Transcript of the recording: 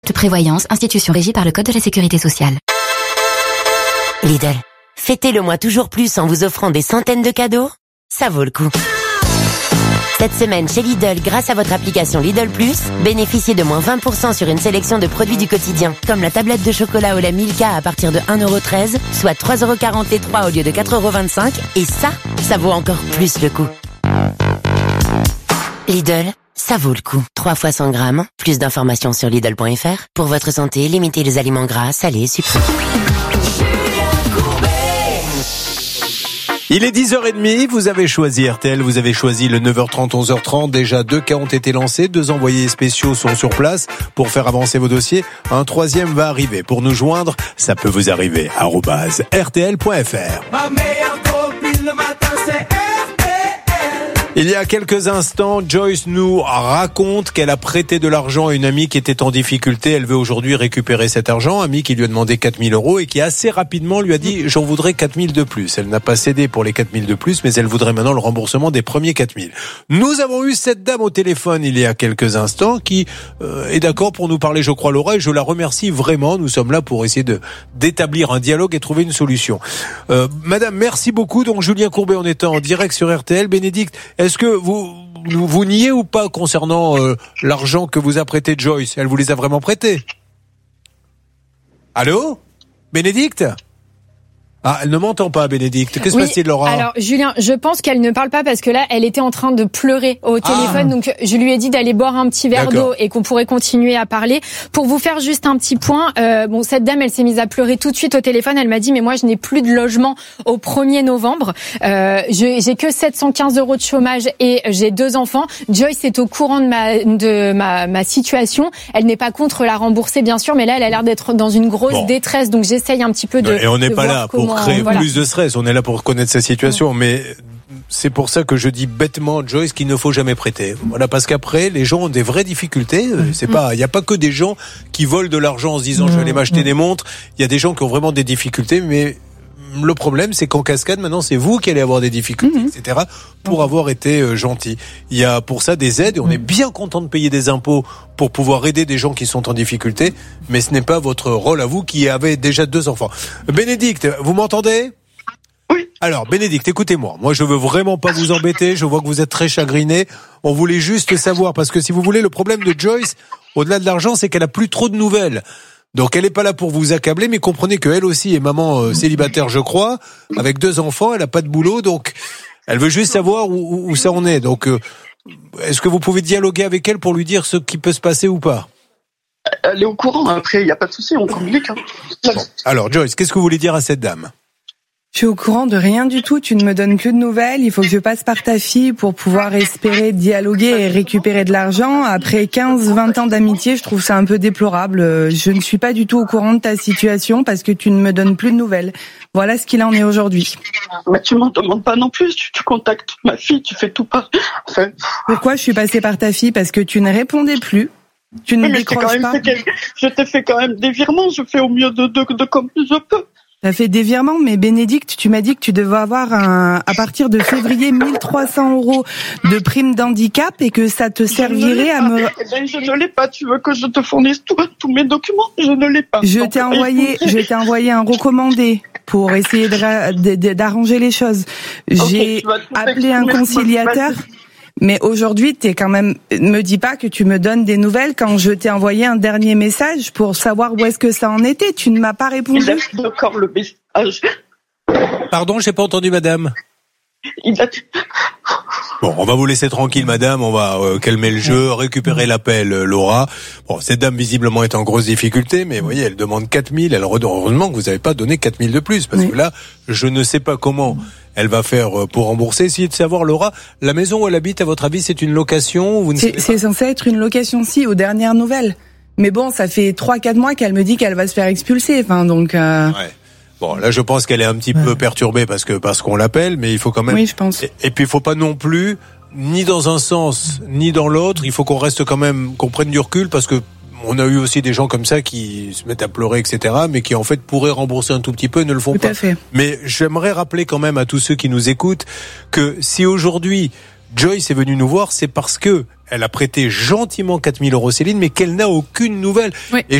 de prévoyance, institution régie par le Code de la Sécurité sociale. Lidl, fêtez le mois toujours plus en vous offrant des centaines de cadeaux. Ça vaut le coup. Cette semaine chez Lidl, grâce à votre application Lidl Plus, bénéficiez de moins 20% sur une sélection de produits du quotidien, comme la tablette de chocolat au lait Milka à partir de 1,13€, soit 3,43€ au lieu de 4,25€, et ça vaut encore plus le coup. Lidl, ça vaut le coup. 3 fois 100 grammes, plus d'informations sur Lidl.fr. Pour votre santé, limitez les aliments gras, salés, sucrés. Il est 10h30, vous avez choisi RTL, vous avez choisi le 9h30, 11h30. Déjà 2 cas ont été lancés, 2 envoyés spéciaux sont sur place pour faire avancer vos dossiers. Un 3e va arriver. Pour nous joindre, ça peut vous arriver. @rtl.fr. Ma meilleure copine le matin, c'est RTL. Il y a quelques instants, Joyce nous raconte qu'elle a prêté de l'argent à une amie qui était en difficulté. Elle veut aujourd'hui récupérer cet argent. Amie qui lui a demandé 4 000 € et qui assez rapidement lui a dit « J'en voudrais 4 000 de plus ». Elle n'a pas cédé pour les 4 000 de plus, mais elle voudrait maintenant le remboursement des premiers 4 000. Nous avons eu cette dame au téléphone il y a quelques instants qui est d'accord pour nous parler, je crois, Laura, et je la remercie vraiment. Nous sommes là pour essayer d'établir un dialogue et trouver une solution. Madame, merci beaucoup. Donc Julien Courbet, on est en direct sur RTL. Bénédicte, est-ce que vous niez ou pas concernant l'argent que vous a prêté Joyce ? Elle vous les a vraiment prêtés ? Allô ? Bénédicte ? Ah, elle ne m'entend pas, Bénédicte. Qu'est-ce que c'est, Laura ? Alors, Julien, je pense qu'elle ne parle pas parce que là, elle était en train de pleurer au téléphone. Donc, je lui ai dit d'aller boire un petit verre d'eau et qu'on pourrait continuer à parler. Pour vous faire juste un petit point, cette dame, elle s'est mise à pleurer tout de suite au téléphone. Elle m'a dit, mais moi, je n'ai plus de logement au 1er novembre. J'ai que 715 € de chômage et j'ai 2 enfants. Joyce est au courant de ma situation. Elle n'est pas contre la rembourser, bien sûr, mais là, elle a l'air d'être dans une grosse détresse. Donc, j'essaye un petit peu de. Et on n'est pas là pour créer voilà. plus de stress. On est là pour connaître sa situation, mais c'est pour ça que je dis bêtement, Joyce, qu'il ne faut jamais prêter. Voilà, parce qu'après, les gens ont des vraies difficultés. C'est pas, il n'y a pas que des gens qui volent de l'argent en se disant je vais aller m'acheter des montres. Il y a des gens qui ont vraiment des difficultés, mais le problème, c'est qu'en cascade, maintenant, c'est vous qui allez avoir des difficultés, etc., pour avoir été gentil. Il y a pour ça des aides, et on est bien content de payer des impôts pour pouvoir aider des gens qui sont en difficulté, mais ce n'est pas votre rôle à vous qui avez déjà 2 enfants. Bénédicte, vous m'entendez ? Oui. Alors, Bénédicte, écoutez-moi. Moi, je veux vraiment pas vous embêter. Je vois que vous êtes très chagriné. On voulait juste savoir, parce que si vous voulez, le problème de Joyce, au-delà de l'argent, c'est qu'elle a plus trop de nouvelles. Donc elle n'est pas là pour vous accabler, mais comprenez qu'elle aussi est maman célibataire, je crois, avec 2 enfants, elle n'a pas de boulot, donc elle veut juste savoir où ça en est. Donc est-ce que vous pouvez dialoguer avec elle pour lui dire ce qui peut se passer ou pas ? Elle est au courant, après il n'y a pas de souci, on communique. Bon. Alors Joyce, qu'est-ce que vous voulez dire à cette dame ? Je suis au courant de rien du tout, tu ne me donnes plus de nouvelles, il faut que je passe par ta fille pour pouvoir espérer dialoguer et récupérer de l'argent. Après 15-20 ans d'amitié, je trouve ça un peu déplorable. Je ne suis pas du tout au courant de ta situation parce que tu ne me donnes plus de nouvelles. Voilà ce qu'il en est aujourd'hui. Mais tu m'en demandes pas non plus, tu contactes ma fille, tu fais tout pas. Enfin... Pourquoi je suis passée par ta fille ? Parce que tu ne répondais plus. Tu ne décroches pas. Je t'ai fait quand même des virements, je fais au mieux de comme je peux. T'as fait des virements, mais Bénédicte, tu m'as dit que tu devais avoir à partir de février 1 300 € de prime d'handicap et que ça te servirait à me... Je ne l'ai pas, tu veux que je te fournisse tous mes documents ? Je ne l'ai pas. Je t'ai envoyé un recommandé pour essayer d'arranger les choses. J'ai appelé un conciliateur. Mais aujourd'hui, me dis pas que tu me donnes des nouvelles quand je t'ai envoyé un dernier message pour savoir où est-ce que ça en était. Tu ne m'as pas répondu. Il a encore le message. Pardon, j'ai pas entendu, madame. Bon, on va vous laisser tranquille, madame. On va calmer le jeu, récupérer l'appel, Laura. Bon, cette dame visiblement est en grosse difficulté, mais vous voyez, elle demande 4 000. Heureusement que vous n'avez pas donné 4 000 de plus, parce que là, je ne sais pas comment elle va faire pour rembourser. Essayez de savoir, Laura, la maison où elle habite, à votre avis, c'est une location ? C'est censé être une location, si, aux dernières nouvelles. Mais bon, ça fait 3-4 mois qu'elle me dit qu'elle va se faire expulser. Enfin, donc. Ouais. Bon, là, je pense qu'elle est un petit peu perturbée parce qu'on l'appelle, mais il faut quand même. Oui, je pense. Et puis, il faut pas non plus, ni dans un sens, ni dans l'autre. Il faut qu'on reste quand même, qu'on prenne du recul parce que on a eu aussi des gens comme ça qui se mettent à pleurer, etc., mais qui en fait pourraient rembourser un tout petit peu et ne le font pas. Tout à fait. Mais j'aimerais rappeler quand même à tous ceux qui nous écoutent que si aujourd'hui Joyce est venue nous voir, c'est parce que elle a prêté gentiment 4 000 euros Céline, mais qu'elle n'a aucune nouvelle. Oui. Et